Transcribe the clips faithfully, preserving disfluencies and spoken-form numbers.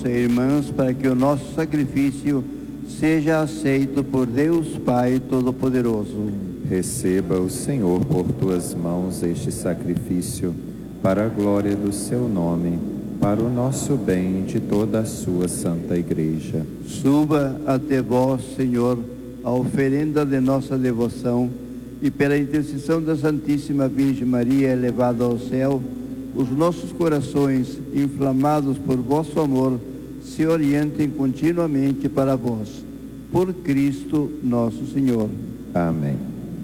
e irmãs, para que o nosso sacrifício seja aceito por Deus Pai Todo-Poderoso. Receba o Senhor por tuas mãos este sacrifício, para a glória do seu nome, para o nosso bem e de toda a sua santa Igreja. Suba até vós, Senhor, a oferenda de nossa devoção, e pela intercessão da Santíssima Virgem Maria elevada ao céu, os nossos corações, inflamados por vosso amor, se orientem continuamente para vós. Por Cristo nosso Senhor. Amém.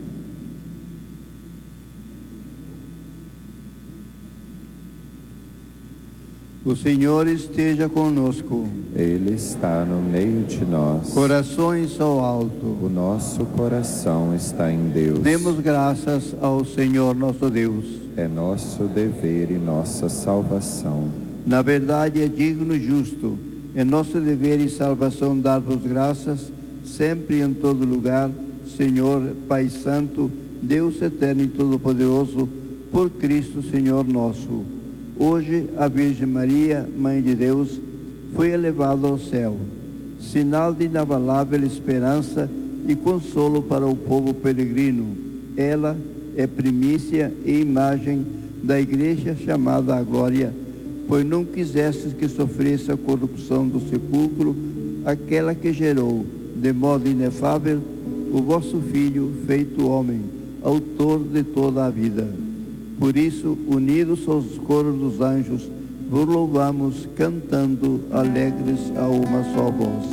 O Senhor esteja conosco. Ele está no meio de nós. Corações ao alto. O nosso coração está em Deus. Demos graças ao Senhor nosso Deus. É nosso dever e nossa salvação. Na verdade, é digno e justo. É nosso dever e salvação dar-vos graças, sempre e em todo lugar, Senhor, Pai Santo, Deus eterno e todo-poderoso, por Cristo, Senhor nosso. Hoje, a Virgem Maria, Mãe de Deus, foi elevada ao céu, sinal de inabalável esperança e consolo para o povo peregrino. Ela é primícia e imagem da Igreja chamada à glória, pois não quisestes que sofresse a corrupção do sepulcro, aquela que gerou, de modo inefável, o vosso Filho feito homem, autor de toda a vida. Por isso, unidos aos coros dos anjos, vos louvamos, cantando alegres a uma só voz.